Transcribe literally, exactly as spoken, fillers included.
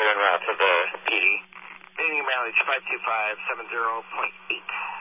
you're en route to the P D. Maintaining mileage five two five seven zero point eight.